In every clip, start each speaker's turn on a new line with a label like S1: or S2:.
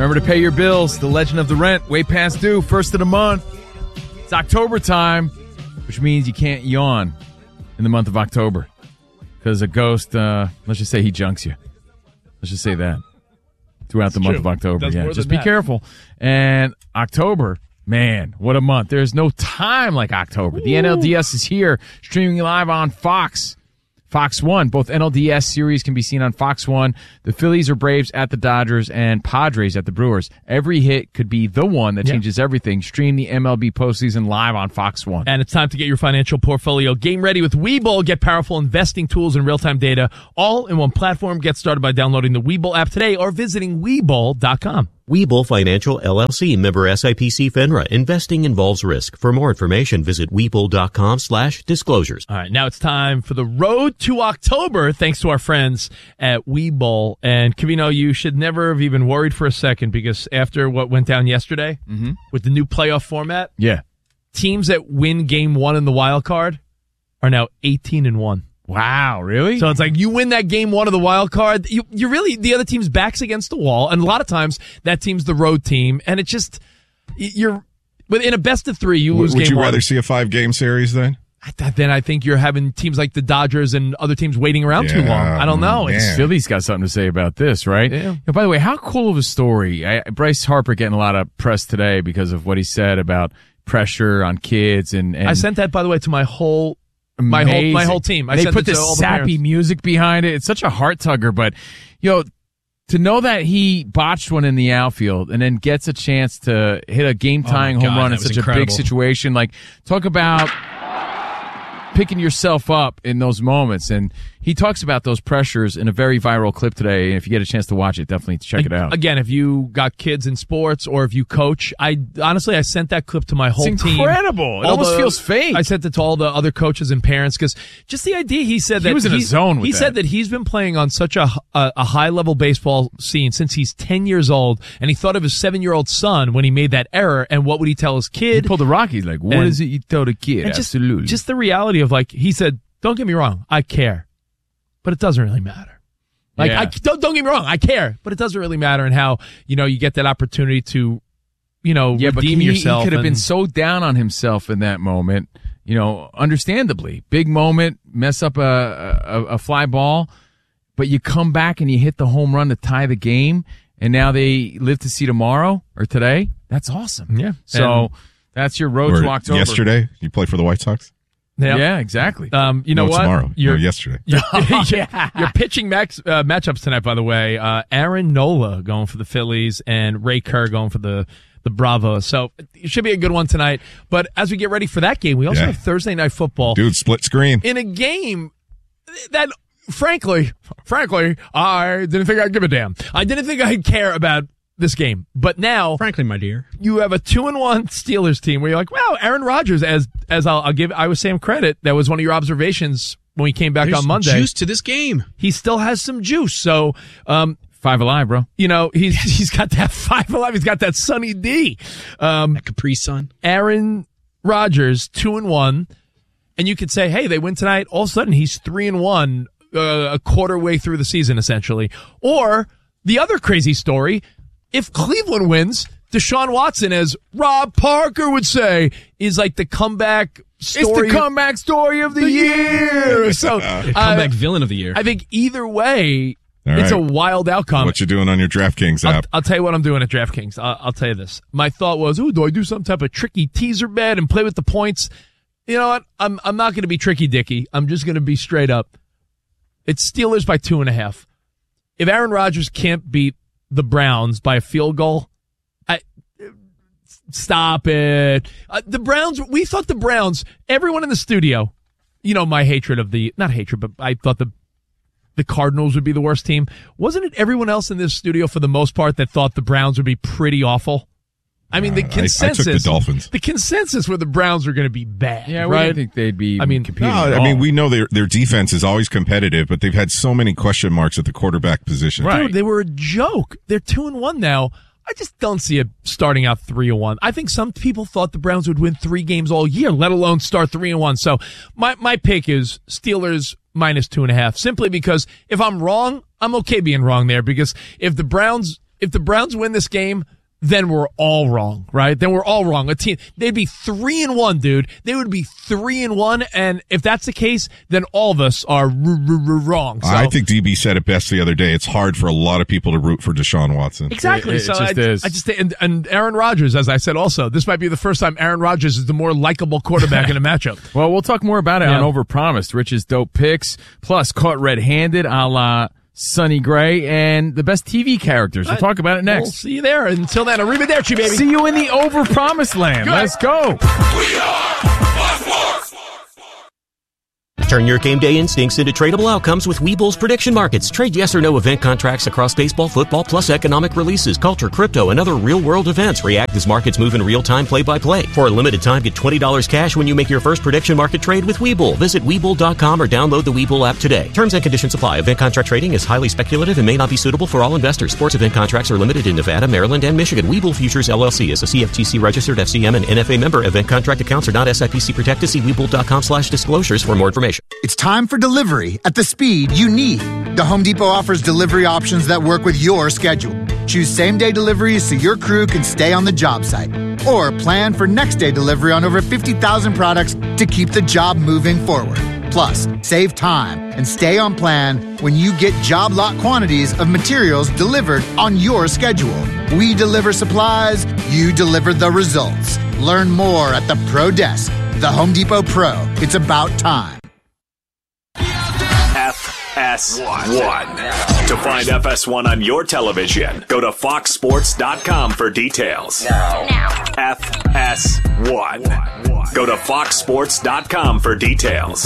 S1: Remember to pay your bills. The Legend of the Rent, way past due, first of the month. It's October time, which means you can't yawn in the month of October because a ghost, let's just say he junks you. Let's just say that throughout the month of October. Yeah, just be careful. And October, man, what a month. There's no time like October. The NLDS is here, streaming live on Fox 1. Both NLDS series can be seen on Fox 1. The Phillies or Braves at the Dodgers and Padres at the Brewers. Every hit could be the one that changes everything. Stream the MLB postseason live on Fox 1.
S2: And it's time to get your financial portfolio game ready with Webull. Get powerful investing tools and real-time data all in one platform. Get started by downloading the Webull app today or visiting Webull.com.
S3: Webull Financial LLC, member SIPC FINRA. Investing involves risk. For more information, visit Webull.com/disclosures.
S2: All right, now it's time for the road to October, thanks to our friends at Webull. And Covino, you should never have even worried for a second because after what went down yesterday with the new playoff format, teams that win game one in the wild card are now 18-1.
S1: Wow, really?
S2: So it's like you win that game one of the wild card, you really, the other team's back's against the wall, and a lot of times that team's the road team, and it's just, you're, in a best of three, you lose game one.
S4: Would you rather see a 5-game series then?
S2: Then I think you're having teams like the Dodgers and other teams waiting around too long. I don't know.
S1: Philly's got something to say about this, right?
S2: Yeah.
S1: By the way, how cool of a story. Bryce Harper getting a lot of press today because of what he said about pressure on kids. And
S2: I sent that, by the way, to my whole team.
S1: They put this sappy music behind it. It's such a heart tugger, but to know that he botched one in the outfield and then gets a chance to hit a game tying home run in such a big situation, like talk about picking yourself up in those moments. And he talks about those pressures in a very viral clip today. And if you get a chance to watch it, definitely check it out.
S2: Again, if you got kids in sports or if you coach, I sent that clip to my whole team.
S1: It's incredible. It almost feels fake.
S2: I sent it to all the other coaches and parents because just the idea he said that
S1: he was in a zone with
S2: He said that he's been playing on such a high level baseball scene since he's 10 years old, and he thought of his 7-year-old son when he made that error. And what would he tell his kid?
S1: He pulled the Rockies. Like, what is it you tell the kid? Absolutely.
S2: Just the reality of, like, he said, don't get me wrong, I care, but it doesn't really matter. Like, don't get me wrong, I care, but it doesn't really matter. And how, you get that opportunity to, redeem yourself.
S1: He could have been so down on himself in that moment, understandably. Big moment, mess up a fly ball, but you come back and you hit the home run to tie the game, and now they live to see tomorrow or today. That's awesome.
S2: Yeah.
S1: So that's your road to October.
S4: Yesterday, you played for the White Sox?
S1: Yeah, exactly.
S2: You know what?
S4: Tomorrow. Yesterday.
S2: Your pitching matchups tonight, by the way. Aaron Nola going for the Phillies and Ray Kerr going for the Bravos. So it should be a good one tonight. But as we get ready for that game, we also have Thursday Night Football.
S4: Dude, split screen.
S2: In a game that, frankly, I didn't think I'd give a damn. I didn't think I'd care about this game. But now,
S5: frankly, my dear,
S2: you have a 2-1 Steelers team where you're like, wow, Aaron Rodgers, as I'll give Iowa Sam credit, that was one of your observations when we came back on Monday.
S5: Juice to this game.
S2: He still has some juice. So,
S1: 5 alive, bro.
S2: He's got that 5 alive. He's got that Sunny D.
S5: That Capri Sun.
S2: Aaron Rodgers, 2-1. And you could say, hey, they win tonight. All of a sudden, he's 3-1, a quarter way through the season, essentially. Or the other crazy story, if Cleveland wins, Deshaun Watson, as Rob Parker would say, is like the comeback story.
S1: It's the comeback story of the year.
S2: So,
S5: comeback villain of the year.
S2: I think either way,
S4: All
S2: it's
S4: right.
S2: a wild outcome.
S4: What you doing on your DraftKings app?
S2: I'll tell you what I'm doing at DraftKings. I'll tell you this. My thought was, do I do some type of tricky teaser bet and play with the points? You know what? I'm not going to be tricky dicky. I'm just going to be straight up. It's Steelers by 2.5. If Aaron Rodgers can't beat the Browns by a field goal, stop it. The Browns, we thought the Browns, everyone in the studio, my hatred of not hatred, but I thought the Cardinals would be the worst team. Wasn't it everyone else in this studio for the most part that thought the Browns would be pretty awful? I mean, the consensus.
S4: I took the Dolphins.
S2: The consensus were the Browns were going to be bad.
S1: Yeah,
S2: right?
S1: we didn't think they'd be competing.
S4: No, we know their defense is always competitive, but they've had so many question marks at the quarterback position.
S1: Right.
S2: Dude, they were a joke. They're 2-1 now. I just don't see it starting out 3-1. I think some people thought the Browns would win 3 games all year, let alone start 3-1. So my pick is Steelers minus 2.5, simply because if I'm wrong, I'm okay being wrong there, because if the Browns if the Browns win this game, then we're all wrong, right? Then we're all wrong. They'd be 3-1, dude. They would be 3-1, and if that's the case, then all of us are wrong. So,
S4: I think DB said it best the other day. It's hard for a lot of people to root for Deshaun Watson.
S2: Exactly.
S1: It
S2: So
S1: just is.
S2: and Aaron Rodgers, as I said also, this might be the first time Aaron Rodgers is the more likable quarterback in a matchup.
S1: Well, we'll talk more about it on Overpromised. Rich's dope picks, plus caught red-handed a la Sonny Gray, and the best TV characters. We'll talk about it next.
S2: We'll see you there. Until then, arrivederci, baby.
S1: See you in the Overpromised land.
S2: Good.
S1: Let's go.
S3: Turn your game day instincts into tradable outcomes with Webull's prediction markets. Trade yes or no event contracts across baseball, football, plus economic releases, culture, crypto, and other real-world events. React as markets move in real time, play-by-play. For a limited time, get $20 cash when you make your first prediction market trade with Webull. Visit Webull.com or download the Webull app today. Terms and conditions apply. Event contract trading is highly speculative and may not be suitable for all investors. Sports event contracts are limited in Nevada, Maryland, and Michigan. Webull Futures, LLC is a CFTC-registered FCM and NFA member. Event contract accounts are not SIPC protected. See Webull.com/disclosures for more information.
S6: It's time for delivery at the speed you need. The Home Depot offers delivery options that work with your schedule. Choose same-day deliveries so your crew can stay on the job site. Or plan for next-day delivery on over 50,000 products to keep the job moving forward. Plus, save time and stay on plan when you get job lot quantities of materials delivered on your schedule. We deliver supplies, you deliver the results. Learn more at the Pro Desk. The Home Depot Pro. It's about time.
S7: FS1. To find FS1 on your television, go to foxsports.com for details. Now. FS1. Go to foxsports.com for details.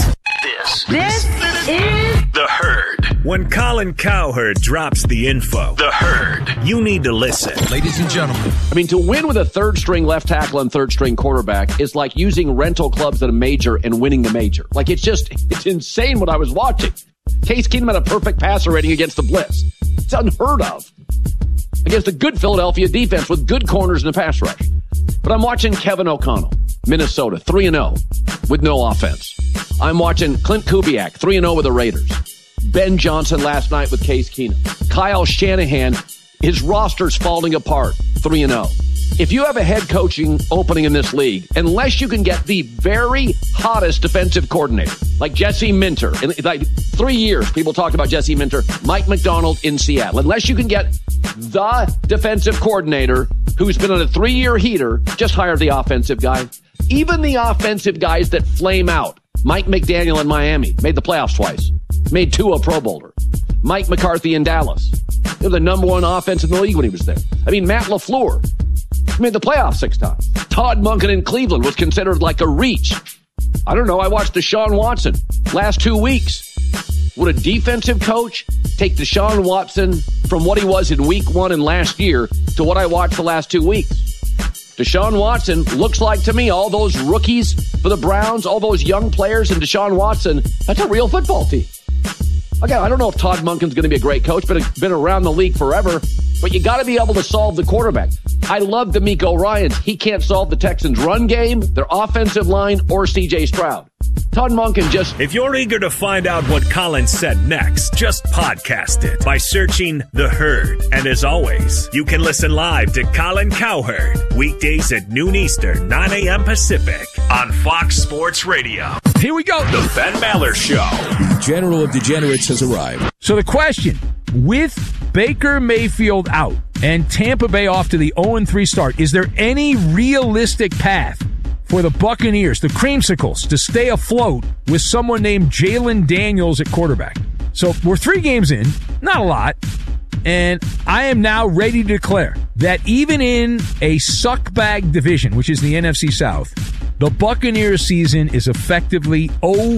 S7: This is The Herd. When Colin Cowherd drops the info, The Herd, you need to listen.
S8: Ladies and gentlemen.
S9: I mean, to win with a third-string left tackle and third-string quarterback is like using rental clubs at a major and winning the major. Like, it's insane what I was watching. Case Keenum had a perfect passer rating against the blitz. It's unheard of. Against a good Philadelphia defense with good corners in the pass rush. But I'm watching Kevin O'Connell, Minnesota, 3-0 with no offense. I'm watching Clint Kubiak, 3-0 with the Raiders. Ben Johnson last night with Case Keenum. Kyle Shanahan, his roster's falling apart, 3-0. If you have a head coaching opening in this league, unless you can get the very hottest defensive coordinator, like Jesse Minter, in like 3 years, people talk about Jesse Minter, Mike McDonald in Seattle. Unless you can get the defensive coordinator who's been on a 3-year heater, just hire the offensive guy. Even the offensive guys that flame out. Mike McDaniel in Miami made the playoffs twice. Made Tua a Pro Bowler. Mike McCarthy in Dallas. They were the number one offense in the league when he was there. I mean, Matt LaFleur made the playoffs 6 times. Todd Monken in Cleveland was considered like a reach. I don't know. I watched Deshaun Watson last 2 weeks. Would a defensive coach take Deshaun Watson from what he was in week 1 and last year to what I watched the last 2 weeks? Deshaun Watson looks like to me all those rookies for the Browns, all those young players and Deshaun Watson, that's a real football team. Again, I don't know if Todd Monken's going to be a great coach, but been around the league forever. But you got to be able to solve the quarterback. I love DeMeco Ryans. He can't solve the Texans' run game, their offensive line, or C.J. Stroud. Todd Monken just...
S7: If you're eager to find out what Colin said next, just podcast it by searching The Herd. And as always, you can listen live to Colin Cowherd weekdays at noon Eastern, 9 a.m. Pacific on Fox Sports Radio.
S2: Here we go.
S7: The Ben Maller Show.
S8: The General of Degenerates has arrived.
S10: So the question, with Baker Mayfield out and Tampa Bay off to the 0-3 start, is there any realistic path for the Buccaneers, the Creamsicles, to stay afloat with someone named Jalen Daniels at quarterback? So we're 3 games in, not a lot, and I am now ready to declare that even in a suckbag division, which is the NFC South, the Buccaneers season is effectively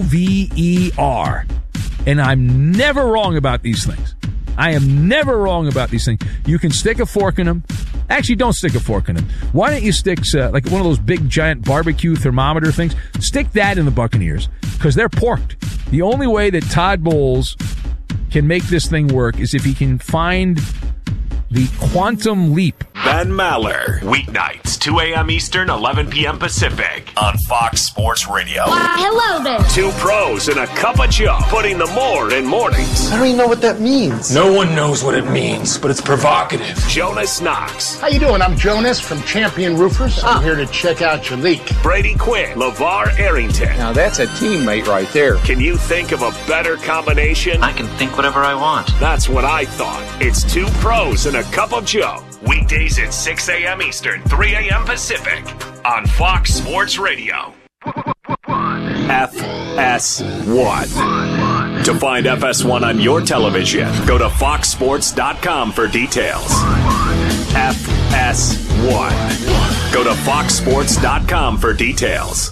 S10: OVER. And I'm never wrong about these things. I am never wrong about these things. You can stick a fork in them. Actually, don't stick a fork in them. Why don't you stick like one of those big giant barbecue thermometer things? Stick that in the Buccaneers because they're porked. The only way that Todd Bowles can make this thing work is if he can find the quantum leap.
S7: Ben Maller, weeknights 2 a.m. Eastern, 11 p.m. Pacific on Fox Sports Radio.
S11: Hello there.
S7: Two pros and a cup of Joe, putting the more in mornings.
S12: I don't even know what that means.
S13: No one knows what it means, but it's provocative.
S7: Jonas Knox.
S14: How you doing? I'm Jonas from Champion Roofers. I'm here to check out your leak.
S7: Brady Quinn. LeVar Arrington.
S12: Now that's a teammate right there.
S7: Can you think of a better combination?
S15: I can think whatever I want.
S7: That's what I thought. It's two pros and a cup of Joe. Weekdays at 6 a.m. Eastern, 3 a.m. Pacific on Fox Sports Radio. FS1. To find FS1 on your television, go to foxsports.com for details. FS1. Go to foxsports.com for details.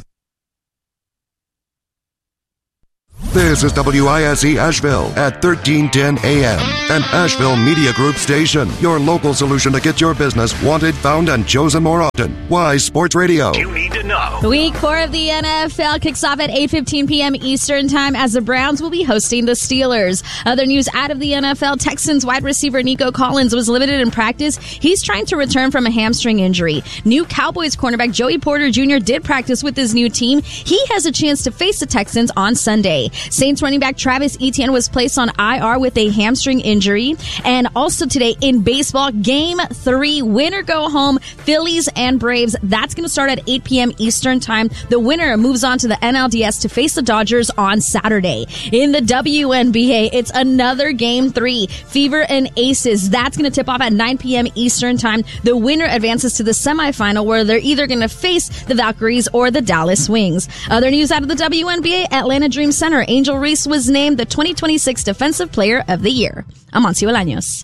S16: This is WISE Asheville at 1310 AM, an Asheville Media Group station. Your local solution to get your business wanted, found, and chosen more often. Wise Sports Radio.
S7: You need to know.
S11: Week 4 of the NFL kicks off at 8:15 p.m. Eastern Time as the Browns will be hosting the Steelers. Other news out of the NFL, Texans wide receiver Nico Collins was limited in practice. He's trying to return from a hamstring injury. New Cowboys cornerback Joey Porter Jr. did practice with his new team. He has a chance to face the Texans on Sunday. Saints running back Travis Etienne was placed on IR with a hamstring injury. And also today in baseball, Game 3, winner go home, Phillies and Braves. That's going to start at 8 p.m. Eastern Time. The winner moves on to the NLDS to face the Dodgers on Saturday. In the WNBA, it's another Game 3, Fever and Aces. That's going to tip off at 9 p.m. Eastern Time. The winner advances to the semifinal where they're either going to face the Valkyries or the Dallas Wings. Other news out of the WNBA, Atlanta Dream Center. Angel Reese was named the 2026 Defensive Player of the Year. I'm Amancio Bolaños.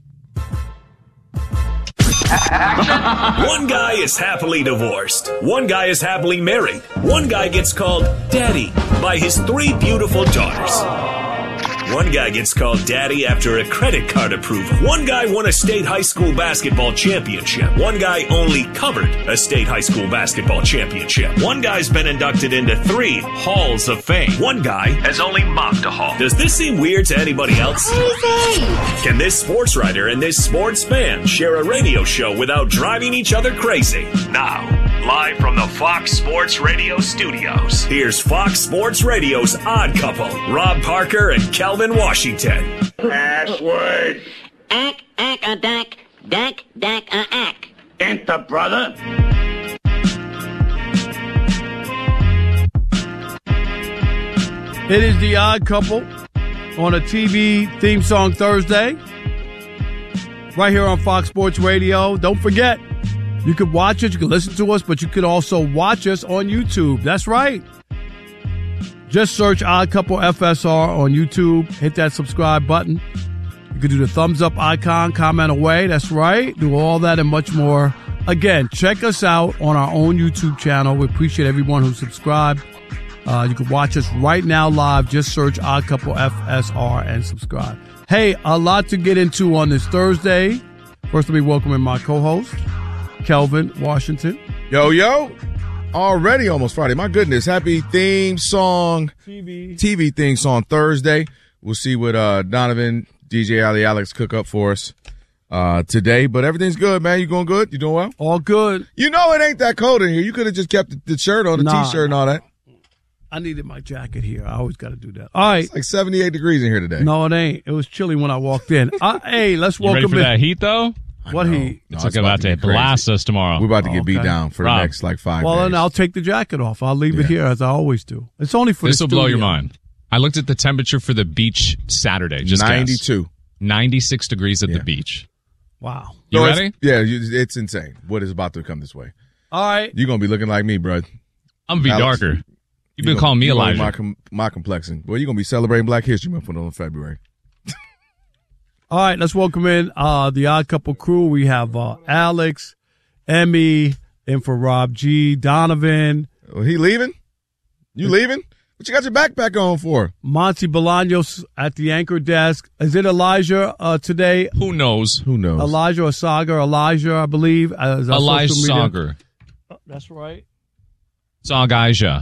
S7: One guy is happily divorced. One guy is happily married. One guy gets called Daddy by his 3 beautiful daughters. One guy gets called Daddy after a credit card approval. One guy won a state high school basketball championship. One guy only covered a state high school basketball championship. One guy's been inducted into 3 halls of fame. One guy has only mopped a hall. Does this seem weird to anybody else? Can this sports writer and this sports fan share a radio show without driving each other crazy? Now, live from the Fox Sports Radio studios, here's Fox Sports Radio's Odd Couple, Rob Parker and Kelvin Washington.
S17: Password.
S18: Ack, a dack, dack, a ack.
S17: Enter, brother.
S19: It is the Odd Couple on a TV theme song Thursday, right here on Fox Sports Radio. Don't forget, you could watch it, you can listen to us, but you could also watch us on YouTube. That's right. Just search Odd Couple FSR on YouTube. Hit that subscribe button. You can do the thumbs up icon, comment away. That's right. Do all that and much more. Again, check us out on our own YouTube channel. We appreciate everyone who subscribed. You can watch us right now live. Just search Odd Couple FSR and subscribe. Hey, a lot to get into on this Thursday. First, let me welcome in my co-host, Kelvin Washington.
S20: Yo, yo. Already almost Friday. My goodness. Happy theme song. TV theme song Thursday. We'll see what Donovan, DJ Ali, Alex cook up for us today. But everything's good, man. You going good? You doing well?
S19: All good.
S20: You know it ain't that cold in here. You could have just kept the shirt on, the T-shirt and all that.
S19: I needed my jacket here. I always got to do that. All right.
S20: It's like 78 degrees in here today.
S19: No, it ain't. It was chilly when I walked in. Hey, let's welcome
S21: in. You ready for that heat, though?
S19: What heat?
S21: It's like about to blast us tomorrow.
S20: We're about to get beat down for the next 5 days.
S19: Well, then I'll take the jacket off. I'll leave it here as I always do. It's only for
S21: this will blow your mind. I looked at the temperature for the beach Saturday. Just
S20: 92.
S21: Guess. 96 degrees at the beach.
S19: Wow.
S21: You ready?
S20: It's insane what is about to come this way.
S19: All right.
S20: You're going to be looking like me, bro.
S21: I'm going to be darker. You've been calling me Elijah.
S20: My complexion. Well, you're going to be celebrating Black History Month in February.
S19: All right, let's welcome in the Odd Couple crew. We have Alex, Emmy, and for Rob G, Donovan.
S20: Oh, he leaving? You leaving? What you got your backpack on for?
S19: Monty Bolaños at the anchor desk. Is it Elijah today?
S21: Who knows?
S19: Elijah or Sagar? Elijah, I believe.
S21: Elijah Sagar.
S19: That's right.
S20: Sagaja.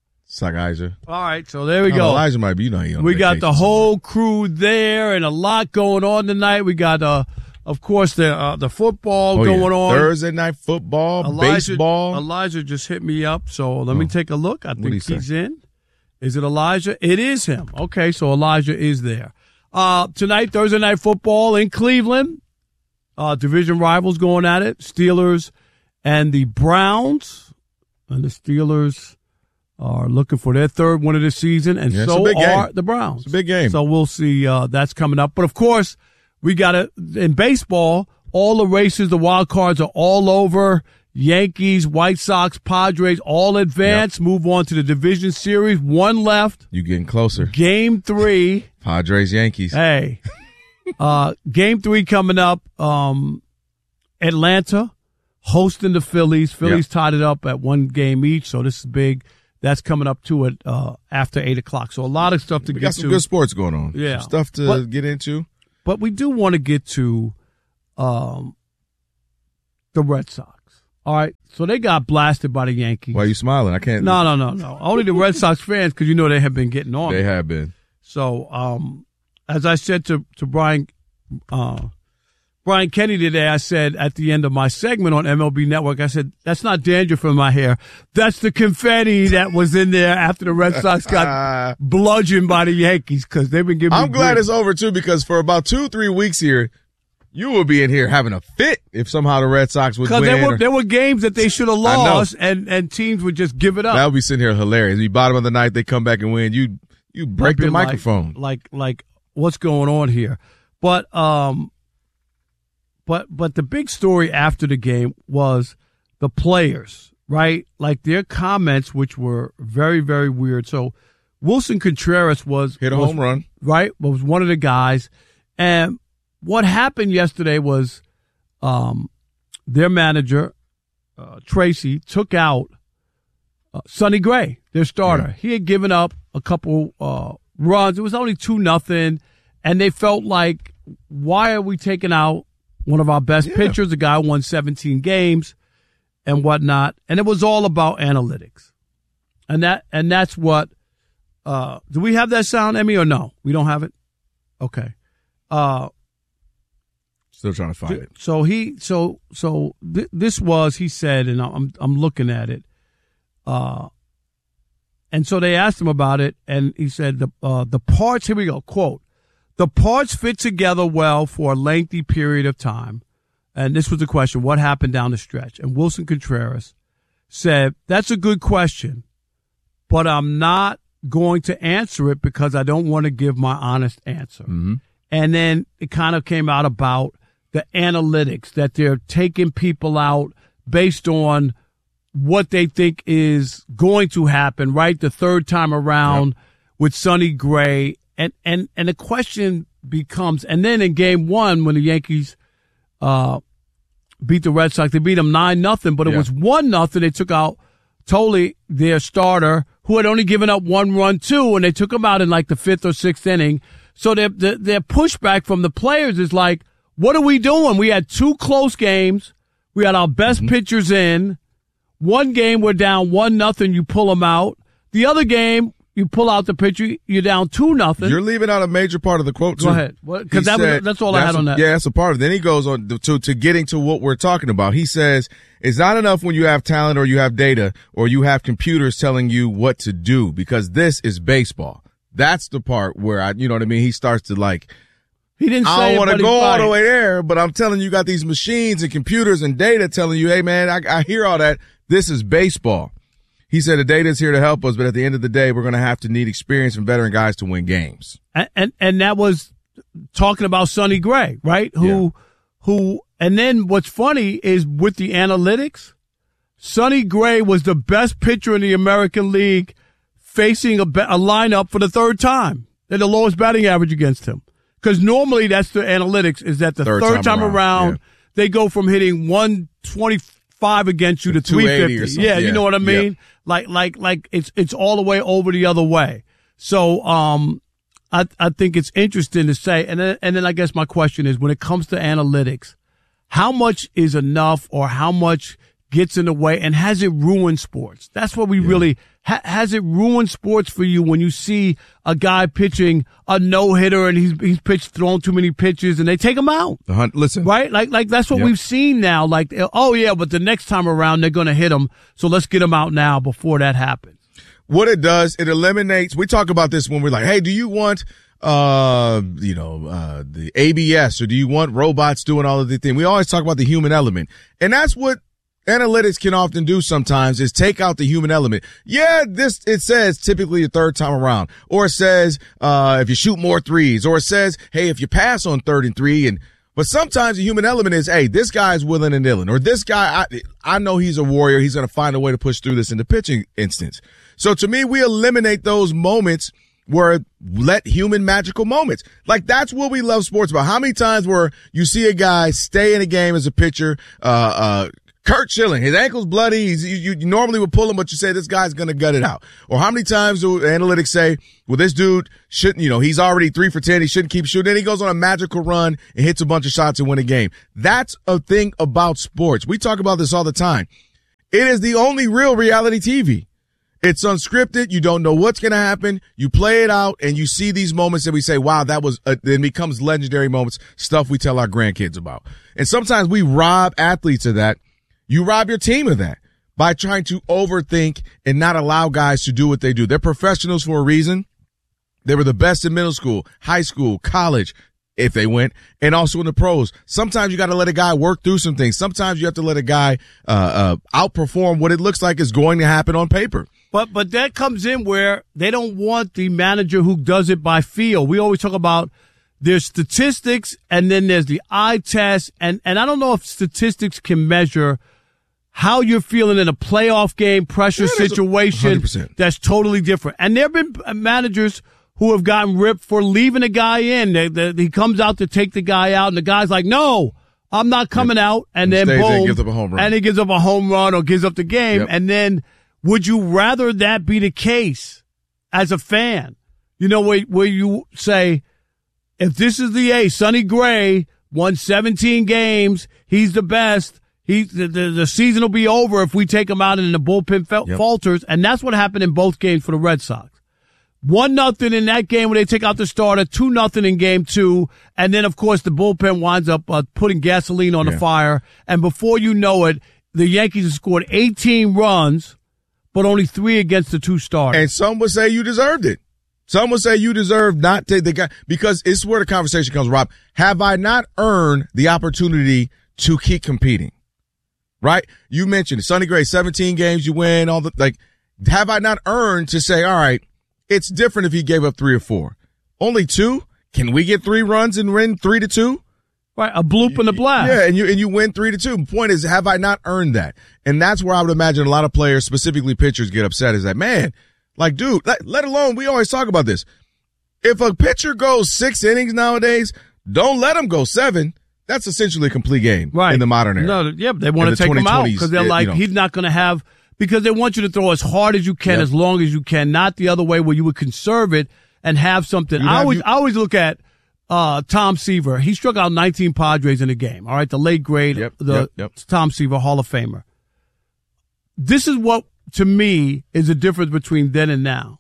S19: All right, so there we go.
S20: Elijah might be,
S19: we got the whole crew there and a lot going on tonight. We got a Of course, the football going on.
S20: Thursday night football, baseball.
S19: Elijah just hit me up, so let me take a look. I think he's in. Is it Elijah? It is him. Okay, so Elijah is there. Tonight, Thursday night football in Cleveland. Division rivals going at it. Steelers and the Browns. And the Steelers are looking for their third win of the season, and so are the Browns.
S20: It's a big game.
S19: So we'll see. That's coming up. But, of course, we got to, in baseball, all the races, the wild cards are all over. Yankees, White Sox, Padres, all advanced. Yep. Move on to the division series. One left.
S20: You getting closer.
S19: Game 3.
S20: Padres, Yankees.
S19: Hey. Game 3 coming up. Atlanta hosting the Phillies. Phillies tied it up at 1 game each, so this is big. That's coming up to it after 8 o'clock. So a lot of stuff to get to.
S20: We got some good sports going on.
S19: Yeah.
S20: Some stuff to get into.
S19: But we do want to get to the Red Sox. All right. So they got blasted by the Yankees.
S20: Why are you smiling? I can't.
S19: No. Only the Red Sox fans, because you know they have been getting on.
S20: They have been.
S19: So as I said to Brian Kenny today, I said at the end of my segment on MLB Network, I said, that's not dandruff in my hair. That's the confetti that was in there after the Red Sox got bludgeoned by the Yankees, because they've been giving me
S20: I'm glad it's over, too, because for about 2-3 weeks here, you will be in here having a fit if somehow the Red Sox would win.
S19: Because there were games that they should have lost, and teams would just give it up.
S20: That would be sitting here hilarious. You bottom of the night, they come back and win. You break the microphone.
S19: Like what's going on here? But the big story after the game was the players, right? Like their comments, which were very, very weird. So Wilson Contreras
S20: hit a home run,
S19: right? Was one of the guys. And what happened yesterday was their manager, Tracy, took out Sonny Gray, their starter. Yeah. He had given up a couple runs. It was only 2-0. And they felt like, why are we taking out one of our best pitchers? The guy won 17 games and whatnot. And it was all about analytics. And that's what, do we have that sound, Emmy, or no? We don't have it? Okay.
S20: Still trying to find it.
S19: So this was, he said, and I'm looking at it. And so they asked him about it, and he said the parts, here we go, quote, the parts fit together well for a lengthy period of time. And this was the question, what happened down the stretch? And Wilson Contreras said, that's a good question, but I'm not going to answer it because I don't want to give my honest answer. Mm-hmm. And then it kind of came out about the analytics, that they're taking people out based on what they think is going to happen, right? The third time around with Sonny Gray. And the question becomes, and then in game 1, when the Yankees beat the Red Sox, they beat them 9-0, but it was 1-0. They took out Toley, their starter, who had only given up 1 run too, and they took him out in like the 5th or 6th inning. So their pushback from the players is like, what are we doing? We had 2 close games. We had our best pitchers in. One game we're down 1-0, you pull them out. The other game, you pull out the pitcher, you're down 2-0.
S20: You're leaving out a major part of the quote, too.
S19: Go ahead. Because that's all I had on that.
S20: Yeah, that's a part of it. Then he goes on to getting to what we're talking about. He says, it's not enough when you have talent or you have data or you have computers telling you what to do, because this is baseball. That's the part where you know what I mean? He starts to like,
S19: he didn't say
S20: I don't want to go all the way there, but I'm telling you, got these machines and computers and data telling you, hey, man, I hear all that. This is baseball. He said the data is here to help us, but at the end of the day, we're going to have to need experience and veteran guys to win games.
S19: And that was talking about Sonny Gray, right? Who, and then what's funny is with the analytics, Sonny Gray was the best pitcher in the American League facing a lineup for the third time. They're the lowest batting average against him. Because normally that's the analytics, is that the third time around they go from hitting 125 against you to 350 or something. Yeah, you know what I mean? Yeah. Like it's all the way over the other way. So I think it's interesting to say, and then I guess my question is, when it comes to analytics, how much is enough, or how much gets in the way, and has it ruined sports? That's what we really has it ruined sports for you when you see a guy pitching a no-hitter and he's thrown too many pitches and they take him out.
S20: Listen,
S19: right? Like that's what we've seen now. Like, oh yeah, but the next time around they're going to hit him, so let's get him out now before that happens.
S20: What it does, it eliminates. We talk about this when we're like, hey, do you want the ABS, or do you want robots doing all of the things? We always talk about the human element, and that's what analytics can often do sometimes, is take out the human element. Yeah, it says typically the third time around, or it says if you shoot more threes, or it says, hey, if you pass on 3rd and 3, but sometimes the human element is, hey, this guy's willing and dealing, or this guy, I know he's a warrior, he's going to find a way to push through this in the pitching instance. So to me, we eliminate those moments where let human magical moments. Like, that's what we love sports about. How many times where you see a guy stay in a game as a pitcher, Kurt Schilling, his ankle's bloody. You normally would pull him, but you say this guy's going to gut it out. Or how many times do analytics say, well, this dude shouldn't, he's already 3 for 10. He shouldn't keep shooting. Then he goes on a magical run and hits a bunch of shots and win a game. That's a thing about sports. We talk about this all the time. It is the only real reality TV. It's unscripted. You don't know what's going to happen. You play it out and you see these moments that we say, wow, that was, it becomes legendary moments, stuff we tell our grandkids about. And sometimes we rob athletes of that. You rob your team of that by trying to overthink and not allow guys to do what they do. They're professionals for a reason. They were the best in middle school, high school, college, if they went, and also in the pros. Sometimes you got to let a guy work through some things. Sometimes you have to let a guy outperform what it looks like is going to happen on paper.
S19: But that comes in where they don't want the manager who does it by feel. We always talk about there's statistics and then there's the eye test. And I don't know if statistics can measure how you're feeling in a playoff game, pressure situation.
S20: 100%.
S19: That's totally different. And there have been managers who have gotten ripped for leaving a guy in. He comes out to take the guy out, and the guy's like, no, I'm not coming out. And then boom,
S20: and gives up a home run.
S19: And he gives up a home run or gives up the game.
S20: Yep.
S19: And then would you rather that be the case as a fan? Where you say, if this is the ace, Sonny Gray won 17 games, he's the best. The season will be over if we take him out and the bullpen falters. And that's what happened in both games for the Red Sox. 1-0 in that game when they take out the starter, 2-0 in game 2. And then, of course, the bullpen winds up putting gasoline on the fire. And before you know it, the Yankees have scored 18 runs, but only 3 against the 2 starters.
S20: And some would say you deserved it. Some would say you deserved not to the guy, because it's where the conversation comes, Rob. Have I not earned the opportunity to keep competing? Right? You mentioned Sonny Gray, 17 games you win, have I not earned to say, all right, it's different if he gave up 3 or 4. Only 2? Can we get 3 runs and win 3-2?
S19: Right, a bloop and a blast.
S20: Yeah, and you win 3-2. The point is, have I not earned that? And that's where I would imagine a lot of players, specifically pitchers, get upset, is that, man, like, dude, let alone, we always talk about this. If a pitcher goes 6 innings nowadays, don't let him go 7. That's essentially a complete game in the modern era.
S19: No, yeah, but they want to take him out because they're like, he's not going to have, because they want you to throw as hard as you can, as long as you can, not the other way where you would conserve it and have something. I always look at Tom Seaver. He struck out 19 Padres in a game. All right, the late great, Tom Seaver, Hall of Famer. This is what, to me, is the difference between then and now.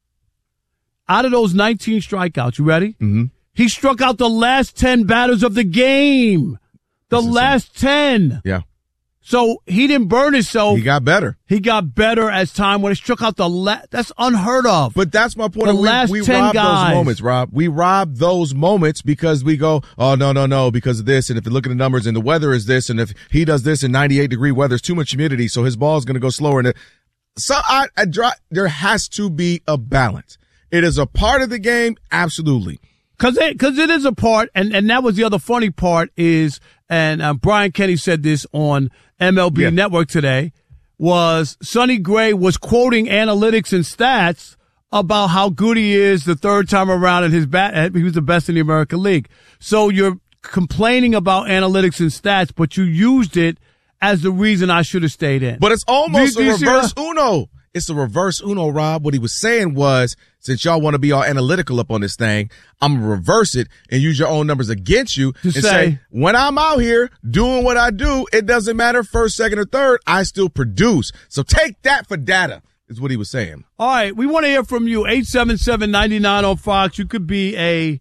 S19: Out of those 19 strikeouts, you ready?
S20: Mm-hmm.
S19: He struck out the last 10 batters of the game. The last 10.
S20: Yeah.
S19: So he didn't burn himself.
S20: He got better.
S19: He got better as time when he struck out the last. That's unheard of.
S20: But that's my point.
S19: The last
S20: we
S19: 10
S20: rob
S19: guys.
S20: those moments, Rob. We rob those moments because we go, oh, no, because of this. And if you look at the numbers and the weather is this, and if he does this in 98-degree weather, it's too much humidity, so his ball is going to go slower. And so there has to be a balance. It is a part of the game, absolutely.
S19: Because it is a part, and that was the other funny part is, and Brian Kenny said this on MLB Network today, was Sonny Gray was quoting analytics and stats about how good he is the third time around in his bat. He was the best in the American League. So you're complaining about analytics and stats, but you used it as the reason I should have stayed in.
S20: But it's almost a reverse Uno. It's a reverse Uno, Rob. What he was saying was, since y'all want to be all analytical up on this thing, I'm going to reverse it and use your own numbers against you and say, when I'm out here doing what I do, it doesn't matter first, second, or third. I still produce. So take that for data, is what he was saying.
S19: All right, we want to hear from you. 877-99 on Fox. You could be a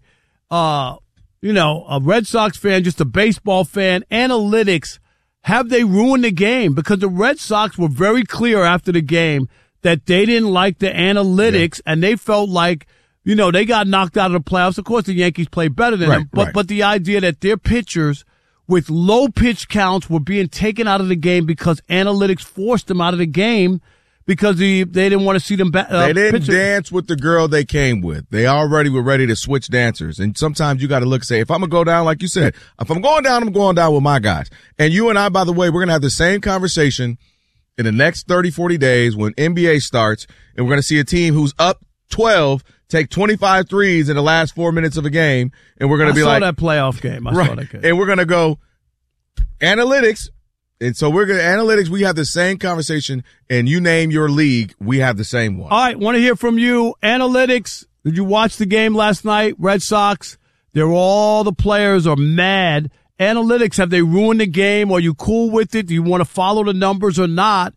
S19: Red Sox fan, just a baseball fan. Analytics, have they ruined the game? Because the Red Sox were very clear after the game that they didn't like the analytics, and they felt like, they got knocked out of the playoffs. Of course, the Yankees played better than them, but the idea that their pitchers with low pitch counts were being taken out of the game because analytics forced them out of the game because they didn't want to see them
S20: they didn't dance with the girl they came with. They already were ready to switch dancers. And sometimes you got to look and say, if I'm going to go down, like you said, if I'm going down, I'm going down with my guys. And you and I, by the way, we're going to have the same conversation in the next 30, 40 days when NBA starts, and we're going to see a team who's up 12 take 25 threes in the last 4 minutes of a game, and we're going to be like...
S19: I saw that playoff game. I saw that game.
S20: And we're going to go analytics, and so we're going to... Analytics, we have the same conversation, and you name your league, we have the same one.
S19: All right, want to hear from you. Analytics, did you watch the game last night? Red Sox, all the players are mad. Analytics, have they ruined the game? Are you cool with it? Do you want to follow the numbers or not?